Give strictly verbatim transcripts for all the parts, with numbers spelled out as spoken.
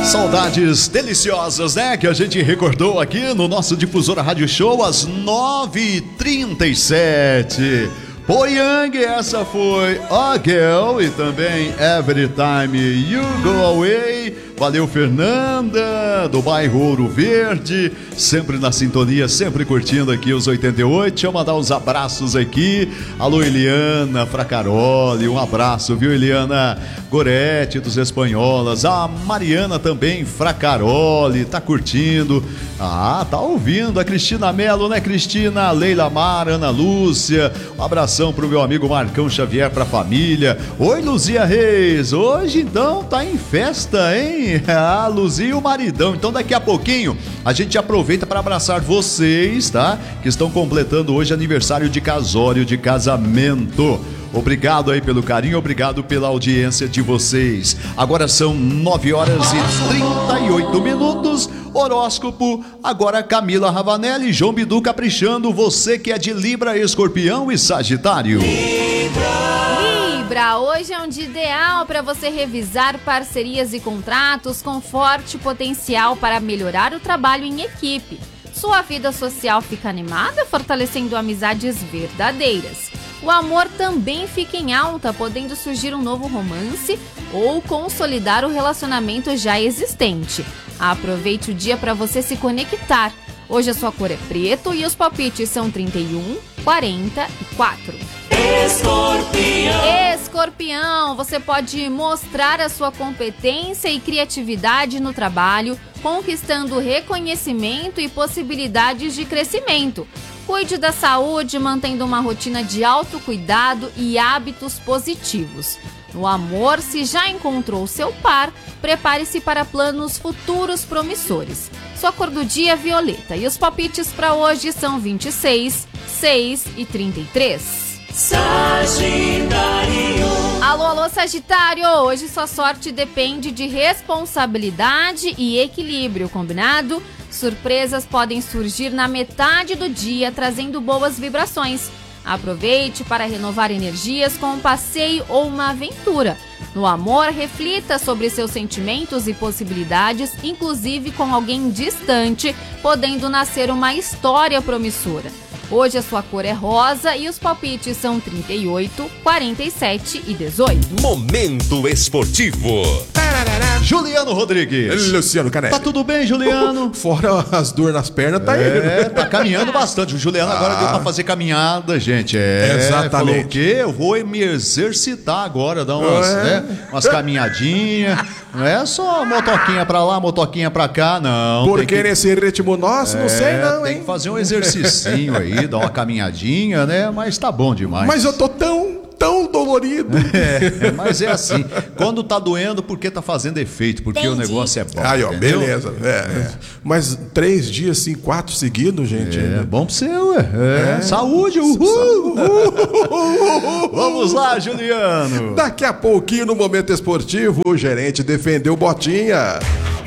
Saudades deliciosas, né? Que a gente recordou aqui no nosso Difusora Rádio Show às nove e trinta e sete. Poyang, essa foi A Girl e também Every Time You Go Away. Valeu, Fernanda, do bairro Ouro Verde, sempre na sintonia, sempre curtindo aqui os oitenta e oito. Deixa eu mandar uns abraços aqui. Alô, Eliana Fracaroli, um abraço, viu, Eliana Goretti, dos Espanholas. A Mariana também, Fracaroli, tá curtindo. Ah, tá ouvindo. A Cristina Melo, né, Cristina? Leila Mar, Ana Lúcia. Um abração pro meu amigo Marcão Xavier, pra família. Oi, Luzia Reis. Hoje, então, tá em festa, hein? A Luzia e o maridão. Então daqui a pouquinho a gente aproveita para abraçar vocês, tá? Que estão completando hoje aniversário de casório, de casamento. Obrigado aí pelo carinho, obrigado pela audiência de vocês. Agora são nove horas e trinta e oito minutos. Horóscopo, agora Camila Ravanelli, João Bidu caprichando. Você que é de Libra, Escorpião e Sagitário. Libra, hoje é um dia ideal para você revisar parcerias e contratos com forte potencial para melhorar o trabalho em equipe. Sua vida social fica animada, fortalecendo amizades verdadeiras. O amor também fica em alta, podendo surgir um novo romance ou consolidar o relacionamento já existente. Aproveite o dia para você se conectar. Hoje a sua cor é preto e os palpites são trinta e um, quarenta e quatro. Escorpião. Escorpião, você pode mostrar a sua competência e criatividade no trabalho, conquistando reconhecimento e possibilidades de crescimento. Cuide da saúde, mantendo uma rotina de autocuidado e hábitos positivos. No amor, se já encontrou seu par, prepare-se para planos futuros promissores. Sua cor do dia é violeta e os palpites para hoje são vinte e seis, seis e trinta e três. Sagitário. Alô, alô, Sagitário! Hoje sua sorte depende de responsabilidade e equilíbrio, combinado? Surpresas podem surgir na metade do dia, trazendo boas vibrações. Aproveite para renovar energias com um passeio ou uma aventura. No amor, reflita sobre seus sentimentos e possibilidades, inclusive com alguém distante, podendo nascer uma história promissora. Hoje a sua cor é rosa e os palpites são trinta e oito, quarenta e sete e dezoito. Momento esportivo. Juliano Rodrigues. Luciano Canelli. Tá tudo bem, Juliano? Fora as dores nas pernas, tá é, indo. É, tá caminhando bastante. O Juliano ah. agora deu pra fazer caminhada, gente. É, exatamente. Falou o quê? Eu vou me exercitar agora, dar umas, é. né, umas caminhadinhas. Não é só motoquinha pra lá, motoquinha pra cá, não. Porque que... nesse ritmo nosso, é, não sei não, tem hein? que fazer um exercicinho aí, dar uma caminhadinha, né? Mas tá bom demais. Mas eu tô tão... tão dolorido. É, mas é assim, quando tá doendo, porque tá fazendo efeito, porque Entendi. O negócio é bom. Aí, ó, entendeu? Beleza. É, é. Mas três dias, assim, quatro seguidos, gente. É, bom pra você, ué. É. É. Saúde, uhul. Uhul. Vamos lá, Juliano. Daqui a pouquinho, no Momento Esportivo, o gerente defendeu Botinha.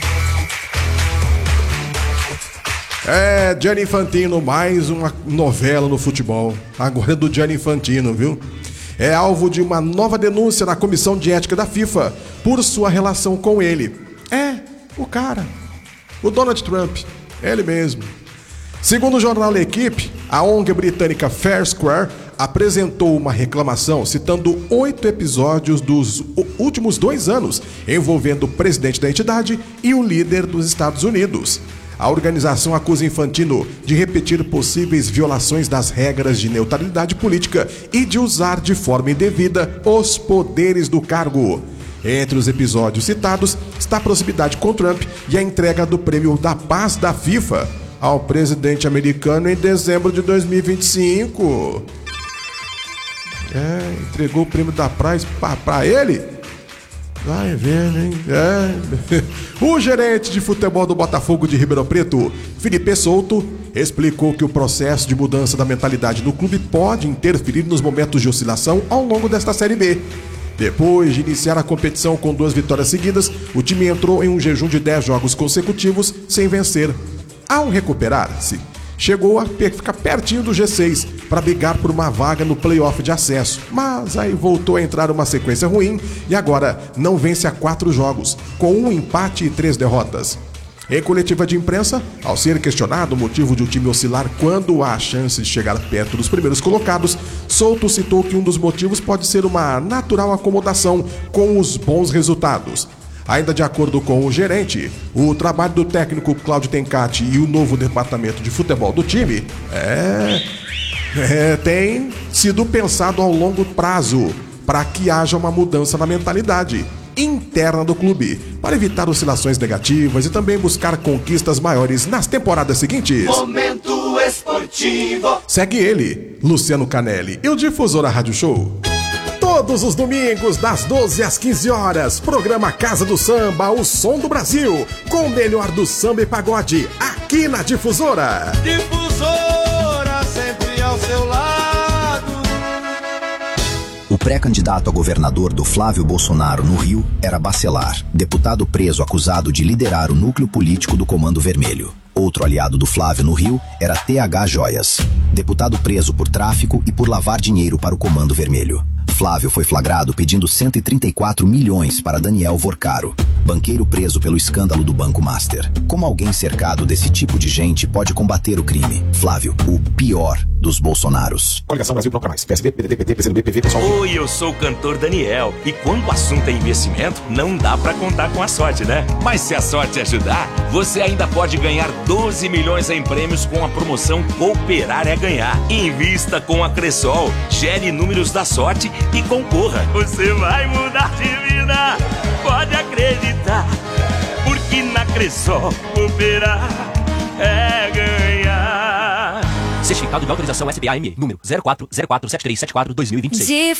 É, Gianni Infantino, mais uma novela no futebol. Agora é do Gianni Infantino, viu? É alvo de uma nova denúncia na Comissão de Ética da FIFA por sua relação com ele. É, o cara. O Donald Trump. Ele mesmo. Segundo o jornal L'Equipe, a O N G britânica Fair Square apresentou uma reclamação citando oito episódios dos últimos dois anos envolvendo o presidente da entidade e o líder dos Estados Unidos. A organização acusa Infantino de repetir possíveis violações das regras de neutralidade política e de usar de forma indevida os poderes do cargo. Entre os episódios citados está a proximidade com Trump e a entrega do Prêmio da Paz da FIFA ao presidente americano em dezembro de dois mil e vinte e cinco. É, entregou o Prêmio da Paz para ele? Vai vendo, hein? É. O gerente de futebol do Botafogo de Ribeirão Preto, Felipe Souto, explicou que o processo de mudança da mentalidade do clube pode interferir nos momentos de oscilação ao longo desta Série B. Depois de iniciar a competição com duas vitórias seguidas, o time entrou em um jejum de dez jogos consecutivos sem vencer. Ao recuperar-se, chegou a ficar pertinho do G seis, para brigar por uma vaga no playoff de acesso, mas aí voltou a entrar uma sequência ruim e agora não vence há quatro jogos, com um empate e três derrotas. Em coletiva de imprensa, ao ser questionado o motivo de o time oscilar quando há a chance de chegar perto dos primeiros colocados, Souto citou que um dos motivos pode ser uma natural acomodação com os bons resultados. Ainda de acordo com o gerente, o trabalho do técnico Cláudio Tencati e o novo departamento de futebol do time é, é, tem sido pensado ao longo prazo para que haja uma mudança na mentalidade interna do clube, para evitar oscilações negativas e também buscar conquistas maiores nas temporadas seguintes. Momento Esportivo. Segue ele, Luciano Canelli, e o Difusora Rádio Show. Todos os domingos, das doze às quinze horas, programa Casa do Samba, o som do Brasil, com o melhor do samba e pagode, aqui na Difusora. Difusora, sempre ao seu lado. O pré-candidato a governador do Flávio Bolsonaro no Rio era Bacelar, deputado preso acusado de liderar o núcleo político do Comando Vermelho. Outro aliado do Flávio no Rio era T H Joias, deputado preso por tráfico e por lavar dinheiro para o Comando Vermelho. Flávio foi flagrado pedindo cento e trinta e quatro milhões para Daniel Vorcaro, banqueiro preso pelo escândalo do Banco Master. Como alguém cercado desse tipo de gente pode combater o crime? Flávio, o pior dos Bolsonaros. Coligação Brasil Bloco Mais, P S D, P D T, P T, P C do B, P V, pessoal. Oi, eu sou o cantor Daniel. E quando o assunto é investimento, não dá pra contar com a sorte, né? Mas se a sorte ajudar, você ainda pode ganhar doze milhões em prêmios com a promoção Cooperar é Ganhar. Invista com a Cressol, gere números da sorte e concorra. Você vai mudar de vida, pode acreditar, porque na Cressol cooperar é ganhar. Certificado de autorização S B A M, número zero quatro zero quatro sete três sete quatro dois mil e vinte e seis.